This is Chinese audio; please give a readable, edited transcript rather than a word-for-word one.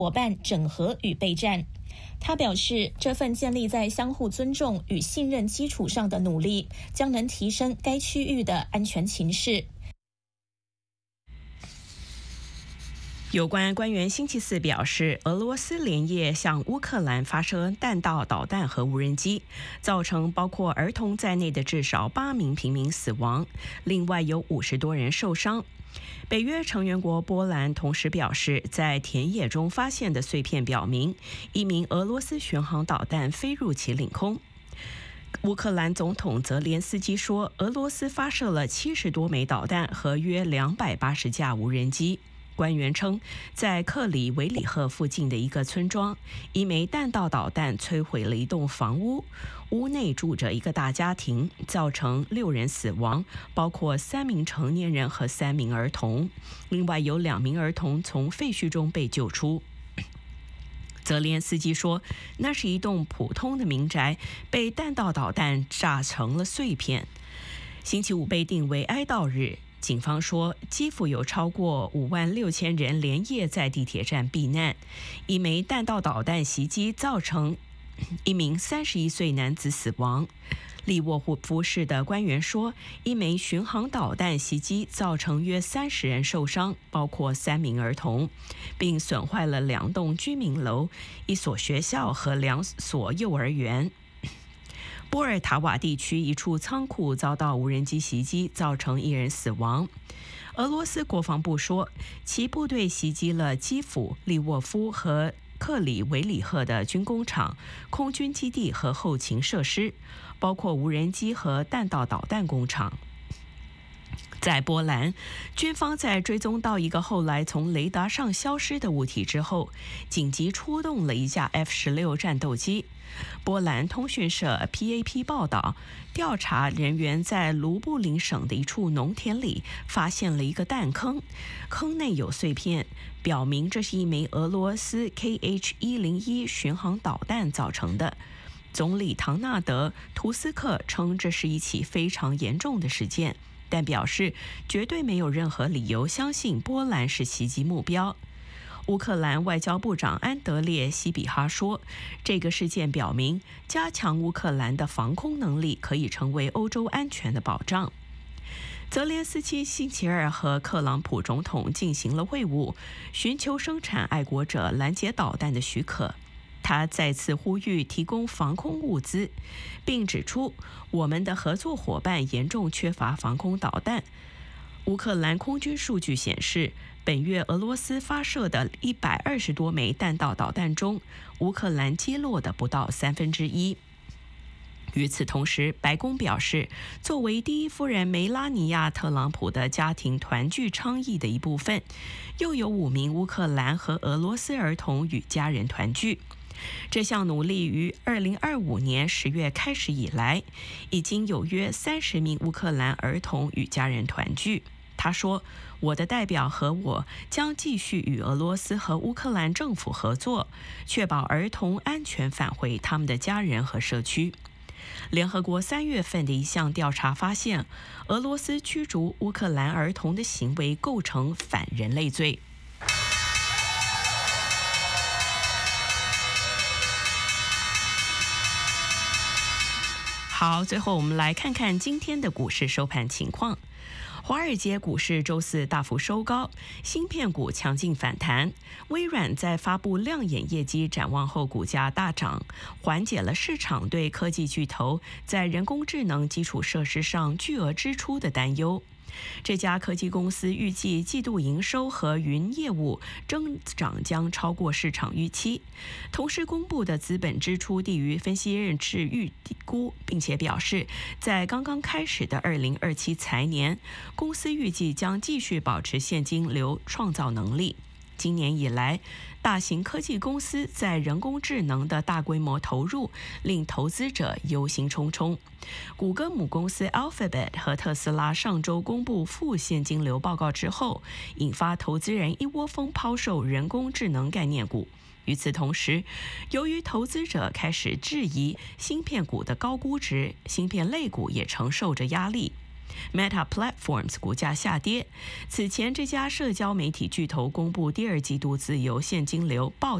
伙伴整合与备战。他表示，这份建立在相互尊重与信任基础上的努力，将能提升该区域的安全情势。 有关官员星期四表示，俄罗斯连夜向乌克兰发射弹道导弹和无人机，造成包括儿童在内的至少8名平民死亡，另外有50多人受伤。北约成员国波兰同时表示，在田野中发现的碎片表明，一名俄罗斯巡航导弹飞入其领空。乌克兰总统泽连斯基说，俄罗斯发射了70多枚导弹和约280架无人机。官员称，在克里维里赫附近的一个村庄，一枚弹道导弹摧毁了一栋房屋，屋内住着一个大家庭，造成6人死亡，包括3名成年人和3名儿童，另外有2名儿童从废墟中被救出。泽连斯基说，那是一栋普通的民宅，被弹道导弹炸成了碎片。星期五被定为哀悼日。警方说，基辅有超过56000人连夜在地铁站避难。一枚弹道导弹袭击造成一名31岁男子死亡。利沃夫市的官员说，一枚巡航导弹袭击造成约30人受伤，包括3名儿童，并损坏了2栋居民楼、1所学校和2所幼儿园。波尔塔瓦地区一处仓库遭到无人机袭击，造成1人死亡。俄罗斯国防部说，其部队袭击了基辅、利沃夫和克里维里赫的军工厂、空军基地和后勤设施，包括无人机和弹道导弹工厂。在波兰，军方在追踪到一个后来从雷达上消失的物体之后，紧急出动了一架 F-16战斗机。波兰通讯社 PAP 报道，调查人员在卢布林省的一处农田里发现了一个弹坑，坑内有碎片，表明这是一枚俄罗斯 KH-101 巡航导弹造成的。总理唐纳德·图斯克称这是一起非常严重的事件，但表示绝对没有任何理由相信波兰是袭击目标。乌克兰外交部长安德烈·西比哈说，这个事件表明，加强乌克兰的防空能力可以成为欧洲安全的保障。泽连斯基星期二和克朗普总统进行了会晤，寻求生产爱国者拦截导弹的许可。他再次呼吁提供防空物资，并指出我们的合作伙伴严重缺乏防空导弹。乌克兰空军数据显示，本月俄罗斯发射的120多枚弹道导弹中，乌克兰击落的不到1/3。与此同时，白宫表示，作为第一夫人梅拉尼亚·特朗普的家庭团聚倡议的一部分，又有5名乌克兰和俄罗斯儿童与家人团聚。这项努力于2025年10月开始以来，已经有约30名乌克兰儿童与家人团聚。他说，我的代表和我将继续与俄罗斯和乌克兰政府合作，确保儿童安全返回他们的家人和社区。联合国3月份的一项调查发现，俄罗斯驱逐乌克兰儿童的行为构成反人类罪。好，最后我们来看看今天的股市收盘情况。华尔街股市周四大幅收高，芯片股强劲反弹。微软在发布亮眼业绩展望后，股价大涨，缓解了市场对科技巨头在人工智能基础设施上巨额支出的担忧。这家科技公司预计季度营收和云业务增长将超过市场预期，同时公布的资本支出低于分析人士预估，并且表示在刚刚开始的2027财年，公司预计将继续保持现金流创造能力。今年以来，大型科技公司在人工智能的大规模投入令投资者忧心忡忡。谷歌母公司 Alphabet 和特斯拉上周公布负现金流报告之后，引发投资人一窝蜂抛售人工智能概念股。与此同时，由于投资者开始质疑芯片股的高估值，芯片类股也承受着压力。 Meta Platforms 股价下跌。此前，这家社交媒体巨头公布第二季度自由现金流报